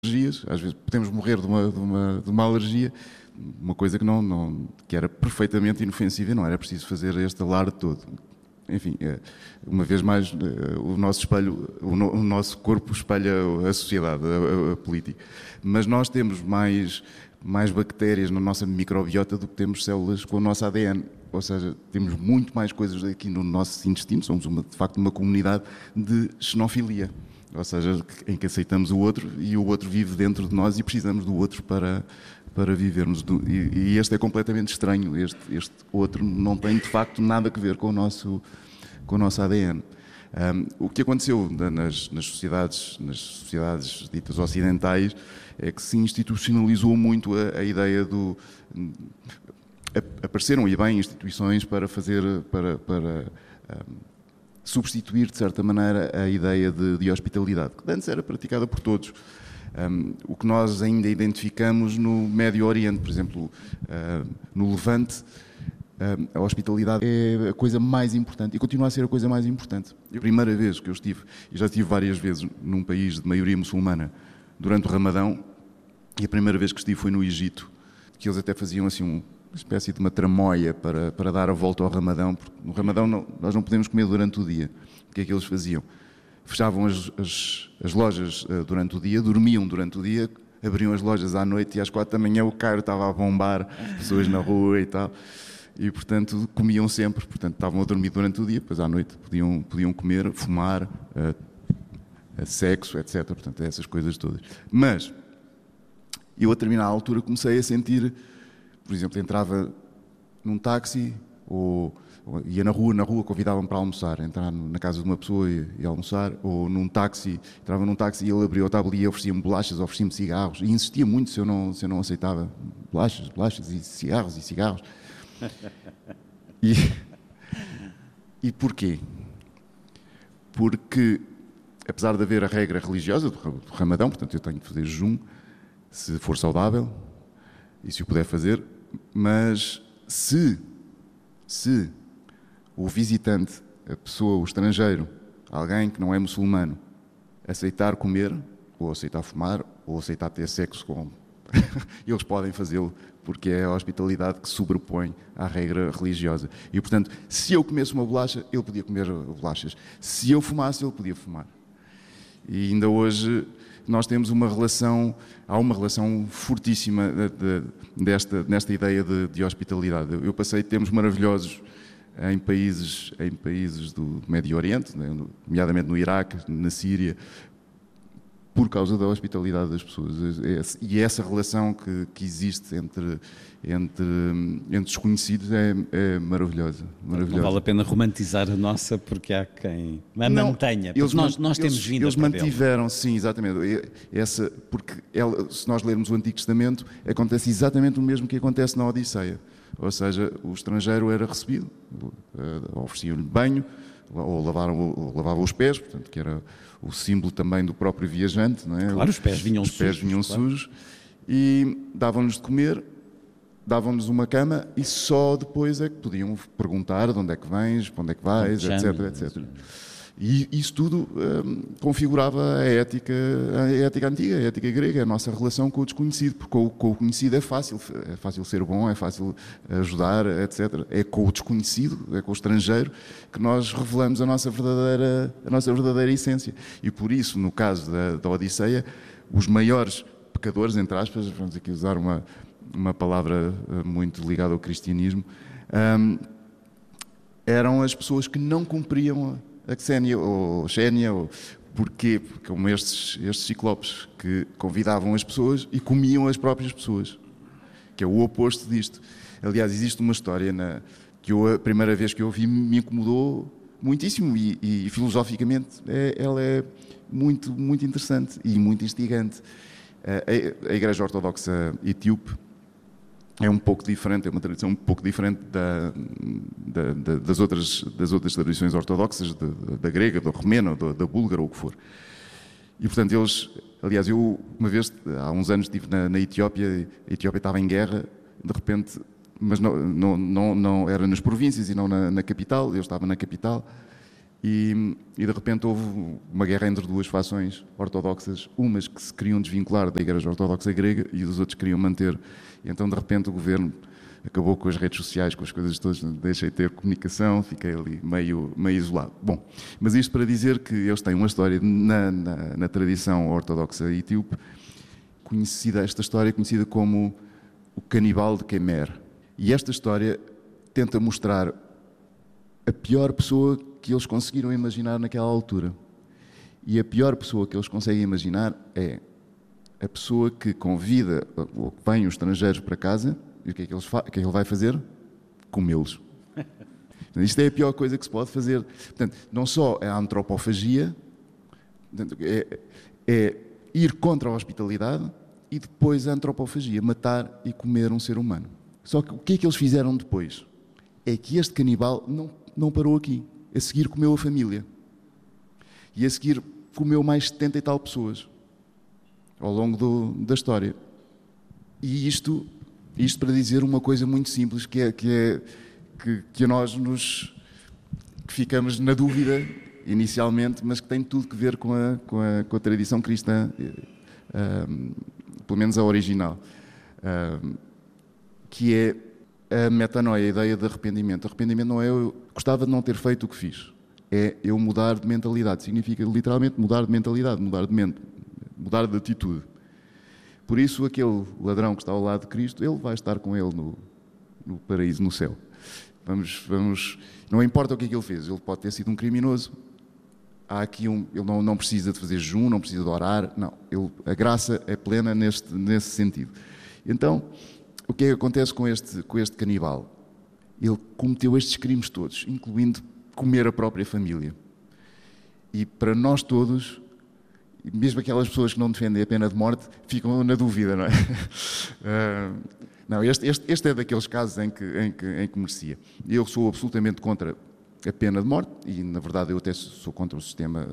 alergias, às vezes podemos morrer de uma alergia, uma coisa que era perfeitamente inofensiva e não era preciso fazer este alarde todo. Enfim, uma vez mais, o nosso espelho, o nosso corpo espelha a sociedade, a política. Mas nós temos mais bactérias na nossa microbiota do que temos células com o nosso ADN. Ou seja, temos muito mais coisas aqui no nosso intestino, somos de facto uma comunidade de xenofilia. Ou seja, em que aceitamos o outro e o outro vive dentro de nós e precisamos do outro para vivermos. E este é completamente estranho. Este outro não tem, de facto, nada a ver com o nosso ADN. O que aconteceu nas sociedades ditas ocidentais é que se institucionalizou muito a ideia do... Apareceram e bem instituições para substituir, de certa maneira, a ideia de hospitalidade, que antes era praticada por todos. O que nós ainda identificamos no Médio Oriente, por exemplo, no Levante, a hospitalidade é a coisa mais importante e continua a ser a coisa mais importante. A primeira vez que eu estive, e já estive várias vezes num país de maioria muçulmana, durante o Ramadão, e a primeira vez que estive foi no Egito, que eles até faziam assim uma espécie de uma tramóia para dar a volta ao Ramadão, porque no Ramadão nós não podemos comer durante o dia. O que é que eles faziam? Fechavam as lojas durante o dia, dormiam durante o dia, abriam as lojas à noite e às 4 da manhã o Cairo estava a bombar, pessoas na rua e tal. E, portanto, comiam sempre. Portanto, estavam a dormir durante o dia, depois à noite podiam comer, fumar, sexo, etc. Portanto, essas coisas todas. Mas eu, a determinada altura, comecei a sentir... Por exemplo, entrava num táxi ou ia na rua convidavam-me para almoçar, entrar na casa de uma pessoa e almoçar, ou entrava num táxi e ele abria o tabuleiro e oferecia-me bolachas, oferecia-me cigarros, e insistia muito se eu não aceitava bolachas e cigarros. E porquê? Porque, apesar de haver a regra religiosa do Ramadão, portanto eu tenho de fazer jejum, se for saudável, e se o puder fazer, mas se o visitante, a pessoa, o estrangeiro, alguém que não é muçulmano, aceitar comer, ou aceitar fumar, ou aceitar ter sexo com... eles podem fazê-lo, porque é a hospitalidade que sobrepõe à regra religiosa. E, portanto, se eu comesse uma bolacha, ele podia comer bolachas. Se eu fumasse, ele podia fumar. E ainda hoje... nós temos há uma relação fortíssima nesta ideia de hospitalidade. Eu passei tempos maravilhosos em países do Médio Oriente, nomeadamente no Iraque, na Síria, por causa da hospitalidade das pessoas. E essa relação que existe entre desconhecidos é maravilhosa. Não vale a pena romantizar a nossa, porque há quem mantenha. Nós temos vindo eles mantiveram, sim, exatamente. Porque se nós lermos o Antigo Testamento, acontece exatamente o mesmo que acontece na Odisseia. Ou seja, o estrangeiro era recebido, ofereciam-lhe banho, ou lavava os pés, portanto, que era o símbolo também do próprio viajante, não é? Claro, os pés vinham sujos, e davam-nos de comer, davam-nos uma cama e só depois é que podiam perguntar de onde é que vens, para onde é que vais, etc. E isso tudo configurava a ética antiga, a ética grega, a nossa relação com o desconhecido, porque com o conhecido é fácil ser bom, é fácil ajudar, etc. É com o desconhecido, é com o estrangeiro, que nós revelamos a nossa verdadeira essência. E por isso, no caso da Odisseia, os maiores pecadores, entre aspas, vamos aqui usar uma palavra muito ligada ao cristianismo, eram as pessoas que não cumpriam a Xénia ou Xénia. Porquê? Porque como estes ciclopes que convidavam as pessoas e comiam as próprias pessoas, que é o oposto disto. Aliás, existe uma história que a primeira vez que eu ouvi me incomodou muitíssimo e filosoficamente ela é muito, muito interessante e muito instigante. A Igreja Ortodoxa Etíope é um pouco diferente, é uma tradição um pouco diferente das outras tradições ortodoxas, da grega, da romena, da búlgara, ou o que for. E, portanto, aliás, eu uma vez, há uns anos, estive na Etiópia, a Etiópia estava em guerra, de repente, mas não era nas províncias e não na capital, eu estava na capital, E de repente houve uma guerra entre duas fações ortodoxas, umas que se queriam desvincular da Igreja Ortodoxa Grega e os outros queriam manter. E então de repente o governo acabou com as redes sociais, com as coisas todas, deixei de ter comunicação, fiquei ali meio isolado. Bom, mas isto para dizer que eles têm uma história na tradição ortodoxa etíope, esta história é conhecida como o canibal de Kemer. E esta história tenta mostrar a pior pessoa que eles conseguiram imaginar naquela altura. E a pior pessoa que eles conseguem imaginar é a pessoa que convida, ou que vem os estrangeiros para casa, e o que é que ele vai fazer? Comê-los. Isto é a pior coisa que se pode fazer. Portanto, não só é a antropofagia, portanto, é ir contra a hospitalidade, e depois a antropofagia, matar e comer um ser humano. Só que o que é que eles fizeram depois? É que este canibal não parou aqui. A seguir comeu a família. E a seguir comeu mais 70 e tal pessoas ao longo da história. E isto para dizer uma coisa muito simples, que a nós que ficamos na dúvida inicialmente, mas que tem tudo que ver com a tradição cristã, pelo menos a original, que é a metanoia, a ideia de arrependimento. Arrependimento não é eu gostava de não ter feito o que fiz, é eu mudar de mentalidade. Significa literalmente mudar de mentalidade, mudar de atitude. Por isso, aquele ladrão que está ao lado de Cristo, ele vai estar com ele no paraíso, no céu. Não importa o que é que ele fez, ele pode ter sido um criminoso. Há aqui ele não precisa de fazer jejum, não precisa de orar, não. A graça é plena nesse sentido. Então, o que é que acontece com este canibal? Ele cometeu estes crimes todos, incluindo comer a própria família. E para nós todos, mesmo aquelas pessoas que não defendem a pena de morte, ficam na dúvida, não é? Não, este é daqueles casos em que merecia. Eu sou absolutamente contra a pena de morte e, na verdade, eu até sou contra o sistema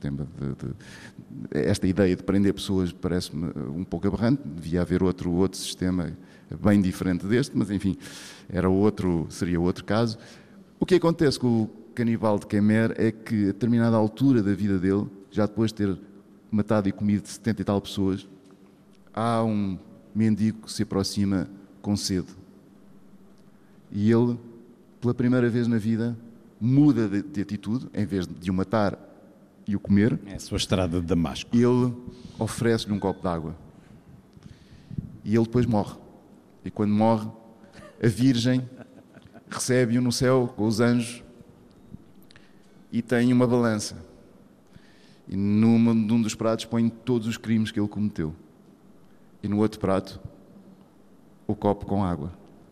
esta ideia de prender pessoas parece-me um pouco aberrante. Devia haver outro sistema bem diferente deste, mas, enfim, seria outro caso. O que acontece com o canibal de Kemer é que, a determinada altura da vida dele, já depois de ter matado e comido 70 e tal pessoas, há um mendigo que se aproxima com sede. E ele, pela primeira vez na vida, muda de atitude, em vez de o matar e o comer. É a sua estrada de Damasco. Ele oferece-lhe um copo de água. E ele depois morre. E quando morre, a Virgem recebe-o no céu com os anjos e tem uma balança. E num dos pratos põe todos os crimes que ele cometeu. E no outro prato, o copo com água.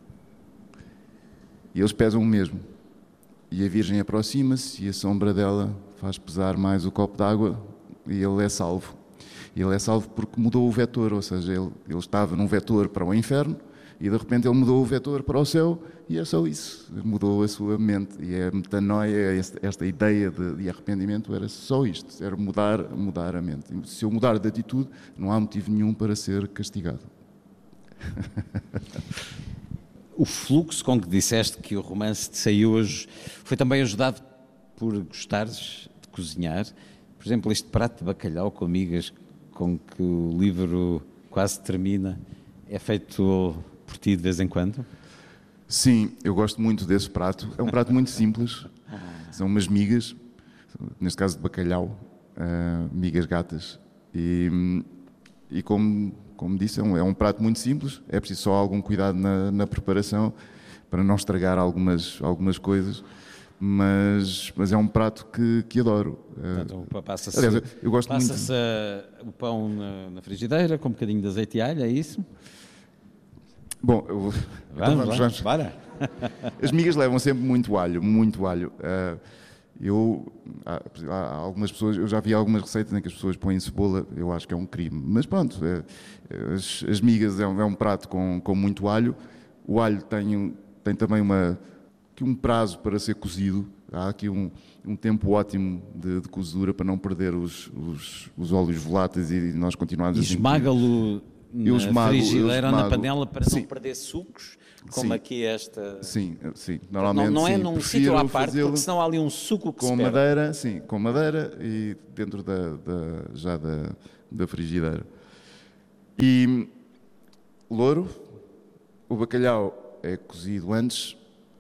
E eles pesam o mesmo. E a Virgem aproxima-se e a sombra dela faz pesar mais o copo de água e ele é salvo. E ele é salvo porque mudou o vetor, ou seja, ele estava num vetor para o inferno e de repente ele mudou o vetor para o céu e é só isso. Mudou a sua mente. E a metanoia, esta ideia de arrependimento era só isto, era mudar a mente. Se eu mudar de atitude, não há motivo nenhum para ser castigado. O fluxo com que disseste que o romance te saiu hoje foi também ajudado por gostares de cozinhar. Por exemplo, este prato de bacalhau com amigas com que o livro quase termina é feito por ti de vez em quando? Sim, eu gosto muito desse prato. É um prato muito simples. São umas migas, neste caso de bacalhau, migas gatas. E como disse, é um prato muito simples. É preciso só algum cuidado na preparação para não estragar algumas coisas. Mas é um prato que adoro. Então, passa-se o pão na frigideira com um bocadinho de azeite e alho, é isso? Bom, vamos. Para. As migas levam sempre muito alho, muito alho. Há algumas pessoas, eu já vi algumas receitas em que as pessoas põem cebola, eu acho que é um crime. Mas pronto, as migas é um prato com muito alho. O alho tem também um prazo para ser cozido. Há aqui um tempo ótimo de cozedura para não perder os óleos voláteis e nós continuarmos assim. Esmaga-lo na esmago, frigideira ou na panela para sim, não perder sucos, como sim, aqui esta... Sim, sim. Normalmente Não é sim, num prefiro sítio à parte, fazê-lo porque senão há ali um suco que com se perde. madeira, sim, com madeira e dentro já da frigideira. E louro, o bacalhau é cozido antes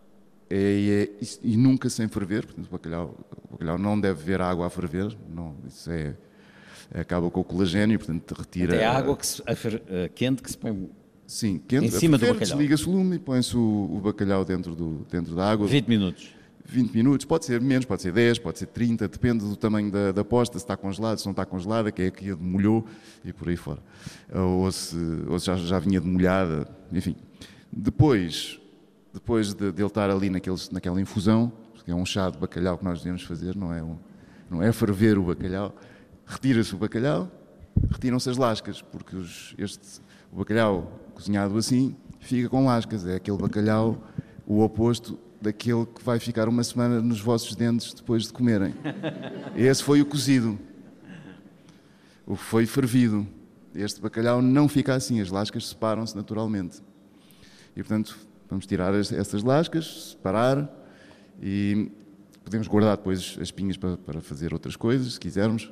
e nunca sem ferver, portanto o bacalhau não deve ver a água a ferver, não, isso acaba com o colagênio, portanto retira... É a água quente que se põe sim, quente, em cima do ferver, bacalhau. desliga-se o lume e põe-se o bacalhau dentro da água. 20 minutos. 20 minutos, pode ser menos, pode ser 10, pode ser 30, depende do tamanho da posta, se está congelado, se não está congelada, que é que a demolhou e por aí fora. Ou se já vinha demolhada, enfim. Depois de ele estar ali naquela infusão, que é um chá de bacalhau que nós devemos fazer, não é ferver o bacalhau, retira-se o bacalhau, retiram-se as lascas, porque o bacalhau cozinhado assim fica com lascas, é aquele bacalhau, o oposto daquele que vai ficar uma semana nos vossos dentes depois de comerem. Esse foi o cozido. O que foi fervido. Este bacalhau não fica assim, as lascas separam-se naturalmente. E, portanto, vamos tirar essas lascas, separar e podemos guardar depois as espinhas para fazer outras coisas, se quisermos,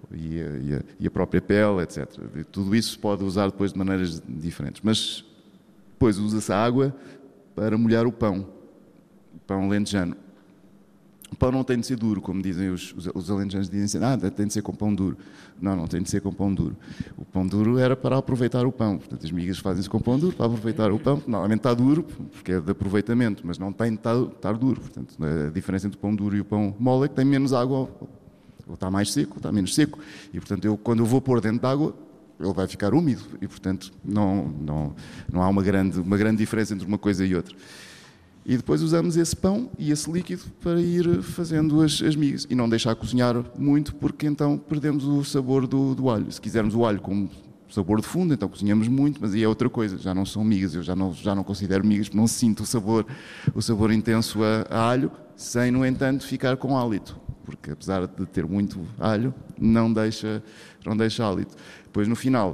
e a própria pele, etc. E tudo isso se pode usar depois de maneiras diferentes. Mas depois usa-se a água para molhar o pão alentejano. O pão não tem de ser duro, como dizem os alentejanos, dizem tem de ser com pão duro. Não tem de ser com pão duro. O pão duro era para aproveitar o pão. Portanto, as migas fazem-se com pão duro para aproveitar o pão. Normalmente está duro, porque é de aproveitamento, mas não tem de estar duro. Portanto, a diferença entre o pão duro e o pão mole é que tem menos água, ou está mais seco, ou está menos seco. E, portanto, quando eu vou pôr dentro de água, ele vai ficar úmido. E, portanto, não há uma grande diferença entre uma coisa e outra. E depois usamos esse pão e esse líquido para ir fazendo as migas. E não deixar cozinhar muito, porque então perdemos o sabor do alho. Se quisermos o alho com sabor de fundo, então cozinhamos muito, mas aí é outra coisa. Já não são migas, eu já não considero migas, porque não sinto o sabor intenso a alho, sem, no entanto, ficar com hálito. Porque apesar de ter muito alho, não deixa hálito. Depois, no final,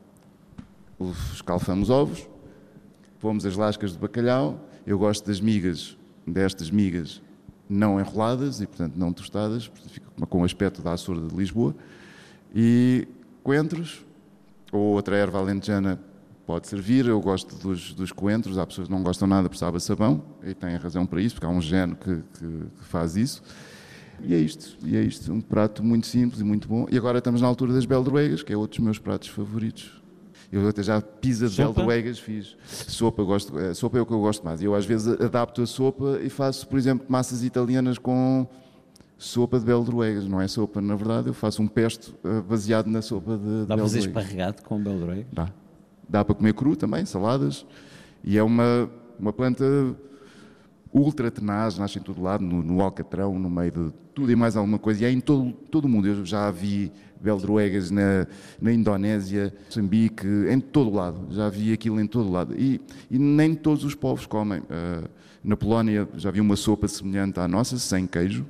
escalfamos ovos, pomos as lascas de bacalhau. Eu gosto destas migas não enroladas e, portanto, não tostadas, fica com o aspecto da Açor de Lisboa. E coentros, ou outra erva alentejana pode servir. Eu gosto dos coentros, há pessoas que não gostam nada por sabe a sabão, e têm razão para isso, porque há um gene que faz isso. E é isto, um prato muito simples e muito bom. E agora estamos na altura das beldroegas, que é outro dos meus pratos favoritos. Eu até já pizza de beldroegas fiz. Sopa é o que eu gosto mais. Eu às vezes adapto a sopa e faço, por exemplo, massas italianas com sopa de beldroegas. Não é sopa, na verdade, eu faço um pesto baseado na sopa de beldroegas. Dá para fazer esparregado com beldroegas? Dá para comer cru também, saladas. E é uma planta ultra tenaz, nasce em todo lado, no alcatrão, no meio de tudo e mais alguma coisa. E é em todo o mundo. Eu já vi beldroegas na Indonésia, Moçambique, em todo lado. Já vi aquilo em todo lado. E nem todos os povos comem. Na Polónia já vi uma sopa semelhante à nossa, sem queijo.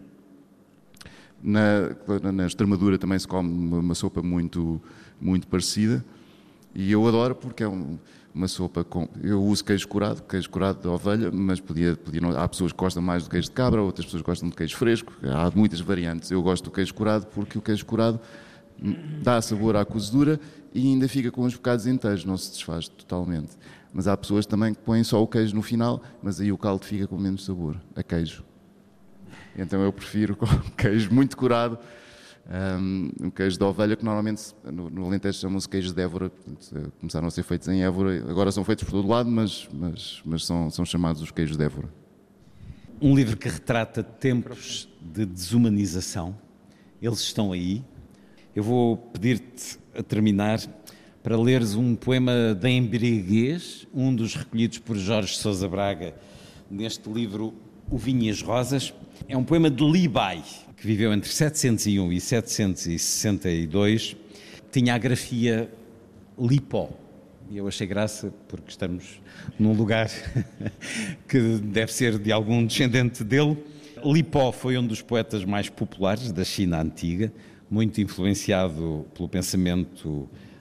Na Extremadura também se come uma sopa muito, muito parecida. E eu adoro porque é uma sopa com... Eu uso queijo curado de ovelha, mas podia não... Há pessoas que gostam mais do queijo de cabra, outras pessoas gostam de queijo fresco. Há muitas variantes. Eu gosto do queijo curado porque o queijo curado dá sabor à cozedura e ainda fica com os bocados inteiros, não se desfaz totalmente. Mas há pessoas também que põem só o queijo no final, mas aí o caldo fica com menos sabor, a queijo. Então eu prefiro com queijo muito curado, um queijo de ovelha que normalmente no Alentejo chamam-se queijos de Évora, portanto, começaram a ser feitos em Évora, agora são feitos por todo lado, mas são chamados os queijos de Évora. Um livro que retrata tempos de desumanização, eles estão aí. Eu vou pedir-te, a terminar, para leres um poema da embriaguez, um dos recolhidos por Jorge Sousa Braga neste livro O Vinho e as Rosas. É um poema de Libai, que viveu entre 701 e 762, tinha a grafia Lipó. E eu achei graça porque estamos num lugar que deve ser de algum descendente dele. Lipó foi um dos poetas mais populares da China antiga, muito influenciado pelo pensamento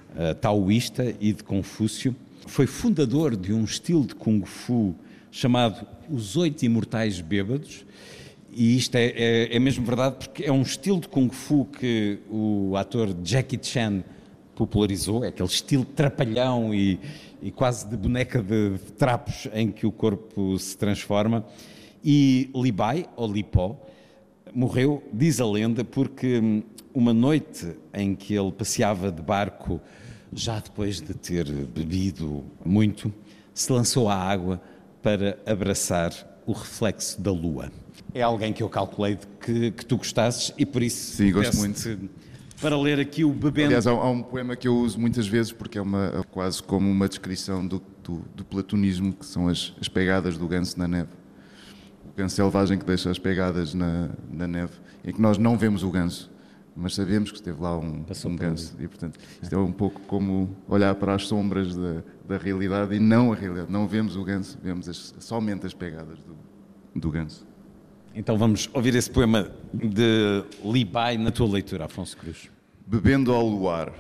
taoísta e de Confúcio. Foi fundador de um estilo de Kung Fu chamado Os 8 Imortais Bêbados. E isto é mesmo verdade, porque é um estilo de Kung Fu que o ator Jackie Chan popularizou, é aquele estilo trapalhão e quase de boneca de trapos em que o corpo se transforma. E Li Bai, ou Li Po, morreu, diz a lenda, porque uma noite em que ele passeava de barco, já depois de ter bebido muito, se lançou à água para abraçar o reflexo da lua. É alguém que eu calculei que tu gostasses e por isso... Sim, gosto muito. Para ler aqui o Bebendo... Aliás, há um poema que eu uso muitas vezes porque é quase como uma descrição do platonismo, que são as pegadas do ganso na neve. O ganso selvagem que deixa as pegadas na neve, em que nós não vemos o ganso, mas sabemos que esteve lá um ganso. E, portanto, isto é um pouco como olhar para as sombras da realidade e não a realidade. Não vemos o ganso, vemos somente as pegadas do ganso. Então vamos ouvir esse poema de Li Bai na tua leitura, Afonso Cruz. Bebendo ao luar,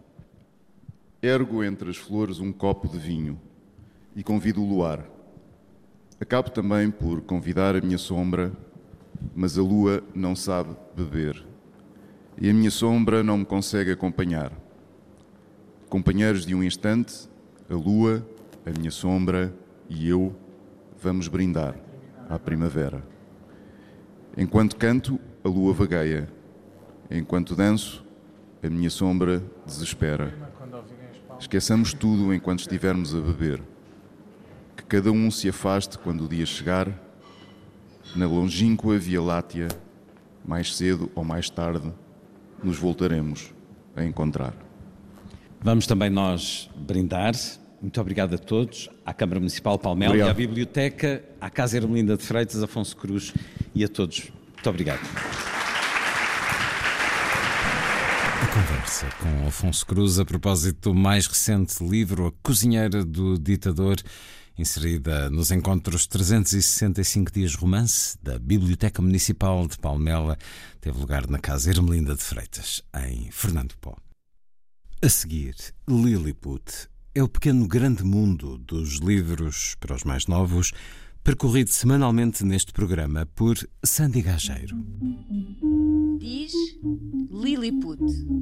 ergo entre as flores um copo de vinho e convido o luar. Acabo também por convidar a minha sombra, mas a lua não sabe beber. E a minha sombra não me consegue acompanhar. Companheiros de um instante, a lua, a minha sombra e eu vamos brindar à primavera. Enquanto canto, a lua vagueia. Enquanto danço, a minha sombra desespera. Esqueçamos tudo enquanto estivermos a beber. Que cada um se afaste quando o dia chegar. Na longínqua Via Láctea, mais cedo ou mais tarde, nos voltaremos a encontrar. Vamos também nós brindar. Muito obrigado a todos, à Câmara Municipal Palmela, obrigado. E à Biblioteca, à Casa Ermelinda de Freitas, Afonso Cruz e a todos. Muito obrigado. A conversa com Afonso Cruz a propósito do mais recente livro, A Cozinheira do Ditador, inserida nos encontros 365 dias romance da Biblioteca Municipal de Palmela, teve lugar na Casa Ermelinda de Freitas, em Fernando Pó. A seguir, Lilliput. É o pequeno grande mundo dos livros para os mais novos, percorrido semanalmente neste programa por Sandy Gageiro. Diz Lilliput.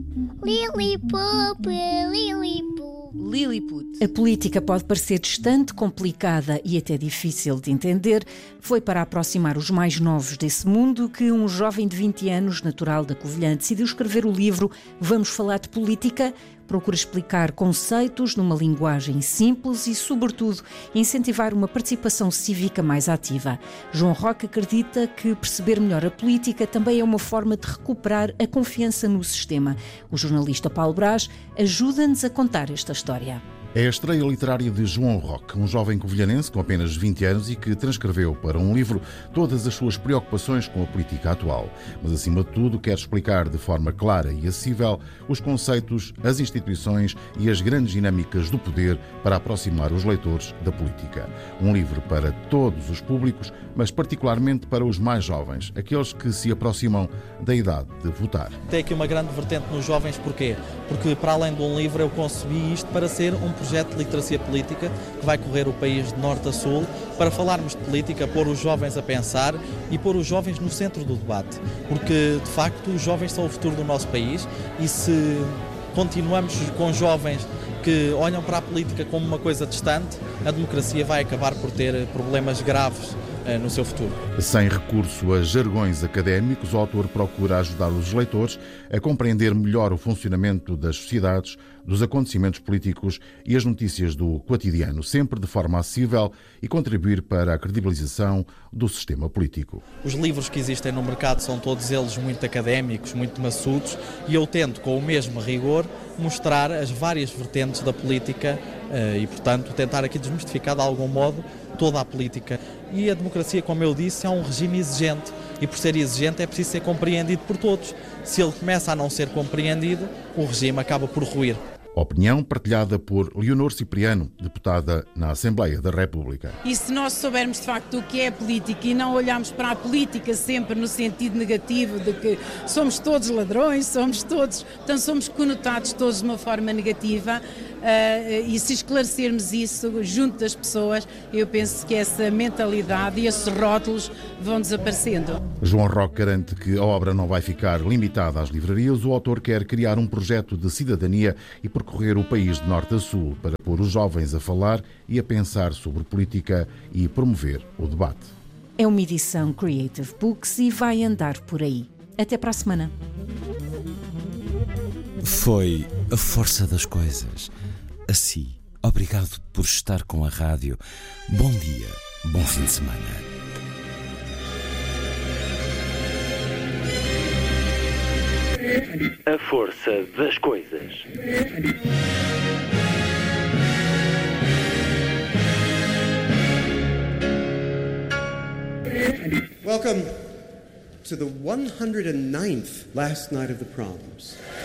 Lilliput, Lilliput. Lilliput. A política pode parecer distante, complicada e até difícil de entender. Foi para aproximar os mais novos desse mundo que um jovem de 20 anos, natural da Covilhã, decidiu escrever o livro Vamos Falar de Política. Procura explicar conceitos numa linguagem simples e, sobretudo, incentivar uma participação cívica mais ativa. João Roque acredita que perceber melhor a política também é uma forma de recuperar a confiança no sistema. O jornalista Paulo Brás ajuda-nos a contar esta história. É a estreia literária de João Roque, um jovem covilhanense com apenas 20 anos e que transcreveu para um livro todas as suas preocupações com a política atual. Mas, acima de tudo, quer explicar de forma clara e acessível os conceitos, as instituições e as grandes dinâmicas do poder para aproximar os leitores da política. Um livro para todos os públicos, mas particularmente para os mais jovens, aqueles que se aproximam da idade de votar. Tem aqui uma grande vertente nos jovens, porquê? Porque, para além de um livro, eu concebi isto para ser um projeto de literacia política que vai correr o país de norte a sul para falarmos de política, pôr os jovens a pensar e pôr os jovens no centro do debate, porque de facto os jovens são o futuro do nosso país e se continuamos com jovens que olham para a política como uma coisa distante, a democracia vai acabar por ter problemas graves no seu futuro. Sem recurso a jargões académicos, o autor procura ajudar os leitores a compreender melhor o funcionamento das sociedades, dos acontecimentos políticos e as notícias do cotidiano, sempre de forma acessível e contribuir para a credibilização do sistema político. Os livros que existem no mercado são todos eles muito académicos, muito maçudos, e eu tento, com o mesmo rigor, mostrar as várias vertentes da política e, portanto, tentar aqui desmistificar de algum modo toda a política. E a democracia, como eu disse, é um regime exigente e, por ser exigente, é preciso ser compreendido por todos. Se ele começa a não ser compreendido, o regime acaba por ruir. Opinião partilhada por Leonor Cipriano, deputada na Assembleia da República. E se nós soubermos de facto o que é a política e não olharmos para a política sempre no sentido negativo de que somos todos ladrões, portanto somos conotados todos de uma forma negativa, e se esclarecermos isso junto das pessoas, eu penso que essa mentalidade e esses rótulos vão desaparecendo. João Roque garante que a obra não vai ficar limitada às livrarias. O autor quer criar um projeto de cidadania e percorrer o país de norte a sul para pôr os jovens a falar e a pensar sobre política e promover o debate. É uma edição Creative Books e vai andar por aí. Até para a semana. Foi a força das coisas. Assim, obrigado por estar com a rádio. Bom dia, bom fim de semana. A força das coisas. Welcome to the 109th last night of the proms.